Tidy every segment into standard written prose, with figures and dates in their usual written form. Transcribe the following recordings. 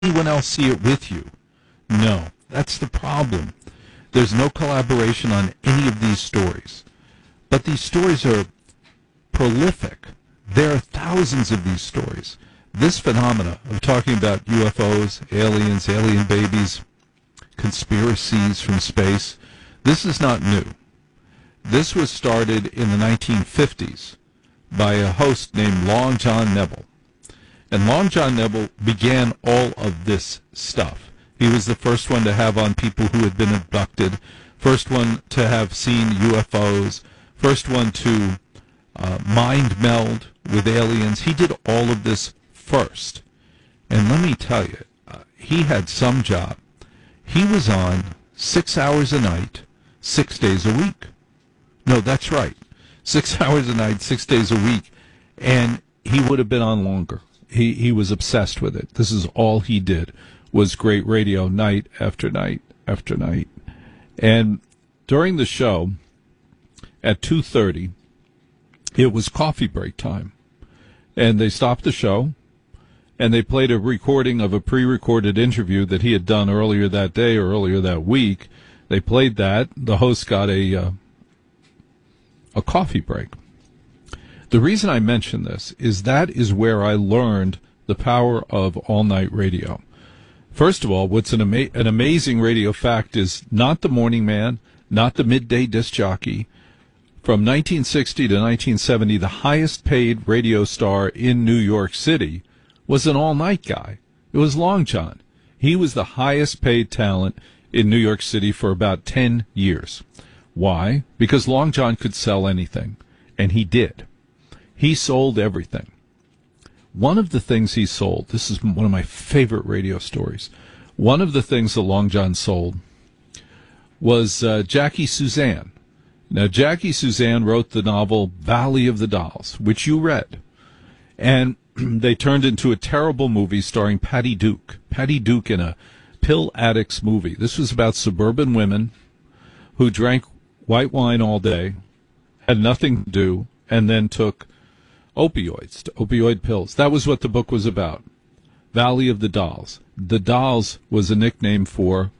anyone else see it with you? No. That's the problem. There's no collaboration on any of these stories. But these stories are prolific. There are thousands of these stories. This phenomena of talking about UFOs, aliens, alien babies, conspiracies from space, this is not new. This was started in the 1950s by a host named Long John Nebel. And Long John Nebel began all of this stuff. He was the first one to have on people who had been abducted, first one to have seen UFOs, first one to mind meld with aliens. He did all of this first. And let me tell you, he had some job. He was on 6 hours a night, 6 days a week. No, that's right. 6 hours a night, 6 days a week. And he would have been on longer. He was obsessed with it. This is all he did, was great radio night after night after night. And during the show, at 2:30, it was coffee break time. And they stopped the show, and they played a recording of a pre-recorded interview that he had done earlier that day or earlier that week. They played that. The host got a coffee break. The reason I mention this is that is where I learned the power of all-night radio. First of all, what's an amazing radio fact is not the morning man, not the midday disc jockey. From 1960 to 1970, the highest-paid radio star in New York City was an all-night guy. It was Long John. He was the highest-paid talent in New York City for about 10 years. Why? Because Long John could sell anything, and he did. He sold everything. One of the things he sold, this is one of my favorite radio stories, one of the things that Long John sold was Jackie Suzanne. Now, Jackie Suzanne wrote the novel Valley of the Dolls, which you read, and they turned into a terrible movie starring Patty Duke. Patty Duke in a pill addicts movie. This was about suburban women who drank white wine all day, had nothing to do, and then took opioids, opioid pills. That was what the book was about. Valley of the Dolls. The dolls was a nickname for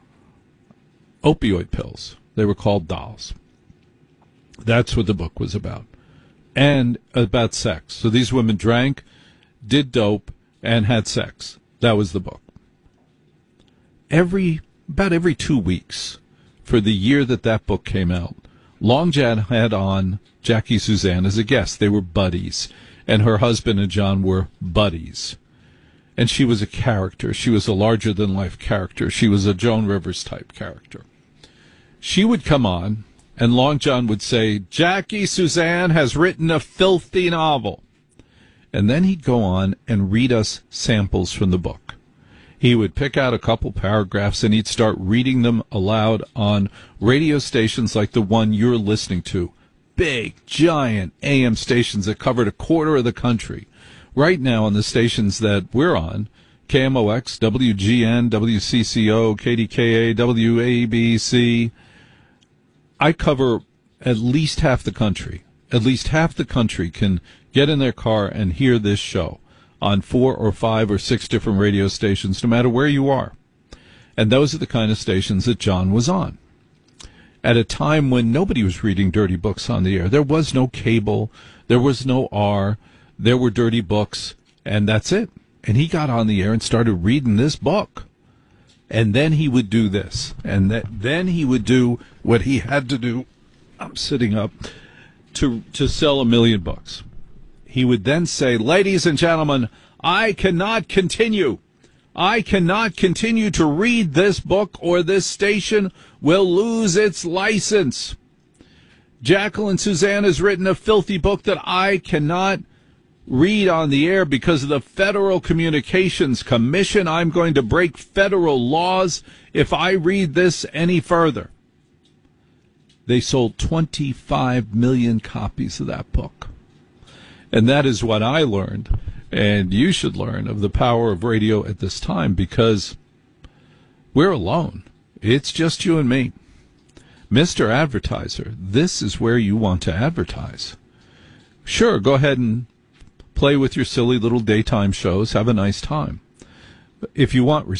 opioid pills. They were called dolls. That's what the book was about. And about sex. So these women drank, did dope, and had sex. That was the book. About every 2 weeks, for the year that book came out, Long John had on Jackie Suzanne as a guest. They were buddies, and her husband and John were buddies. And she was a character. She was a larger-than-life character. She was a Joan Rivers-type character. She would come on, and Long John would say, Jackie Suzanne has written a filthy novel. And then he'd go on and read us samples from the book. He would pick out a couple paragraphs, and he'd start reading them aloud on radio stations like the one you're listening to. Big, giant AM stations that covered a quarter of the country. Right now on the stations that we're on, KMOX, WGN, WCCO, KDKA, WABC, I cover at least half the country. At least half the country can get in their car and hear this show on 4 or 5 or 6 different radio stations, no matter where you are. And those are the kind of stations that John was on. At a time when nobody was reading dirty books on the air. There was no cable. There was no R. There were dirty books, and that's it. And he got on the air and started reading this book. And then he would do this. And then he would do what he had to do. I'm sitting up to sell 1 million books. He would then say, ladies and gentlemen, I cannot continue. I cannot continue to read this book, or this station will lose its license. Jacqueline Suzanne has written a filthy book that I cannot read on the air because of the Federal Communications Commission. I'm going to break federal laws if I read this any further. They sold 25 million copies of that book. And that is what I learned, and you should learn, of the power of radio at this time, because we're alone. It's just you and me. Mr. Advertiser, this is where you want to advertise. Sure, go ahead and play with your silly little daytime shows. Have a nice time. If you want